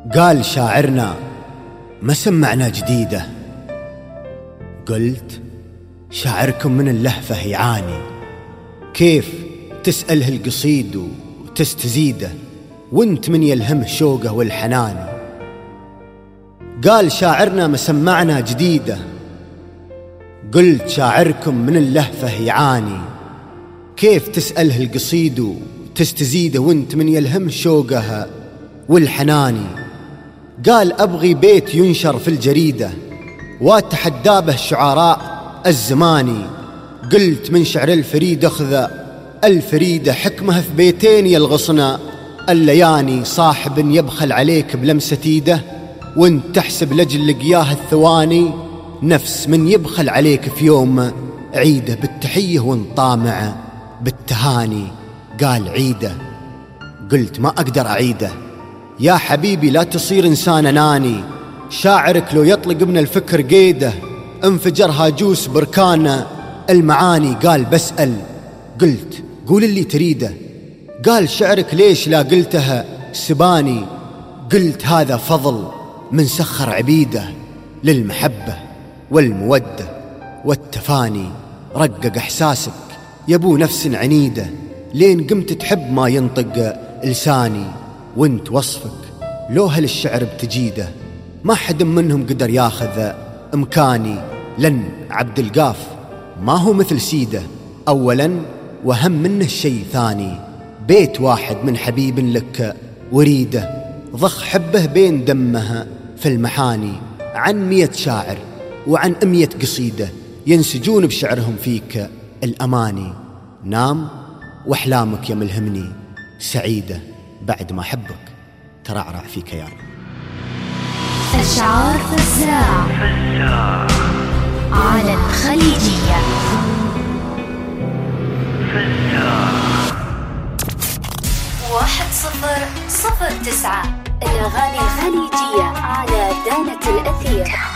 قال شاعرنا ما سمعنا جديدة. قلت شاعركم من اللهفة يعاني، كيف تسأله القصيد وتستزيده وانت من يلهمه شوقه والحنان. قال شاعرنا ما سمعنا جديدة. قلت شاعركم من اللهفة يعاني، كيف تسأله القصيد وتستزيده وانت من يلهمه شوقه والحناني. قال أبغي بيت ينشر في الجريدة واتحدى به الشعراء الزماني. قلت من شعر الفريد أخذ الفريدة، حكمه في بيتين يلغصنا اللياني. صاحب يبخل عليك بلمسة ايده وانت تحسب لجل لقياه الثواني، نفس من يبخل عليك في يوم عيده بالتحية وانت طامع بالتهاني. قال عيده. قلت ما أقدر أعيده يا حبيبي، لا تصير إنسان أناني. شاعرك لو يطلق من الفكر قيده انفجر هاجوس بركان المعاني. قال بسأل. قلت قول اللي تريده. قال شعرك ليش لا قلتها سباني. قلت هذا فضل من سخر عبيده للمحبة والمودة والتفاني. رقق إحساسك يبو نفس عنيدة، لين قمت تحب ما ينطق لساني. وانت وصفك لو هالشعر بتجيده ما حد منهم قدر ياخذ إمكاني. لن عبد القاف ما هو مثل سيده، أولا وهم منه شيء ثاني. بيت واحد من حبيب لك وريده، ضخ حبه بين دمها في المحاني. عن 100 شاعر وعن 100 قصيدة ينسجون بشعرهم فيك الأماني. نام وأحلامك يا ملهمني سعيدة، بعد ما أحبك ترعرع في كيان. أشعار فزاع على الخليجية. 1009 الأغاني الخليجية على دانة الأثير.